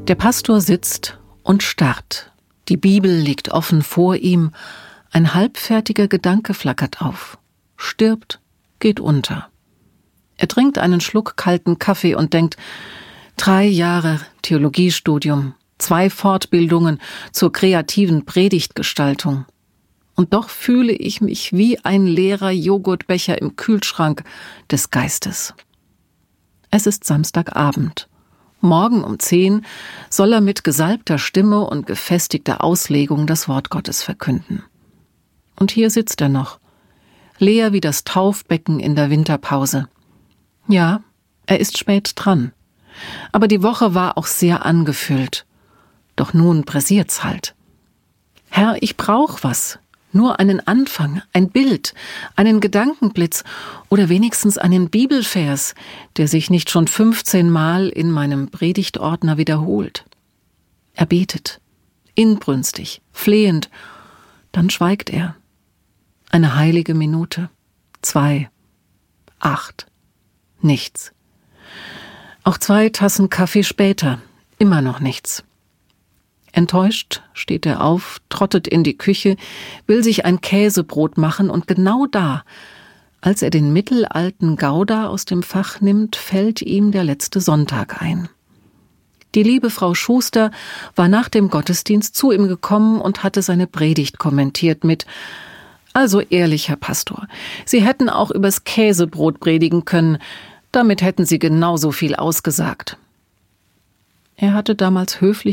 Der Pastor sitzt und starrt. Die Bibel liegt offen vor ihm. Ein halbfertiger Gedanke flackert auf. Stirbt, geht unter. Er trinkt einen Schluck kalten Kaffee und denkt, 3 Jahre Theologiestudium, 2 Fortbildungen zur kreativen Predigtgestaltung. Und doch fühle ich mich wie ein leerer Joghurtbecher im Kühlschrank des Geistes. Es ist Samstagabend. Morgen um 10 soll er mit gesalbter Stimme und gefestigter Auslegung das Wort Gottes verkünden. Und hier sitzt er noch, leer wie das Taufbecken in der Winterpause. Ja, er ist spät dran. Aber die Woche war auch sehr angefüllt. Doch nun pressiert's halt. Herr, ich brauch was. Nur einen Anfang, ein Bild, einen Gedankenblitz oder wenigstens einen Bibelvers, der sich nicht schon 15 Mal in meinem Predigtordner wiederholt. Er betet, inbrünstig, flehend, dann schweigt er. Eine heilige Minute, 2, 8, nichts. Auch 2 Tassen Kaffee später, immer noch nichts. Enttäuscht steht er auf, trottet in die Küche, will sich ein Käsebrot machen und genau da, als er den mittelalten Gouda aus dem Fach nimmt, fällt ihm der letzte Sonntag ein. Die liebe Frau Schuster war nach dem Gottesdienst zu ihm gekommen und hatte seine Predigt kommentiert mit: Also ehrlich, Herr Pastor, Sie hätten auch übers Käsebrot predigen können, damit hätten Sie genauso viel ausgesagt. Er hatte damals höflich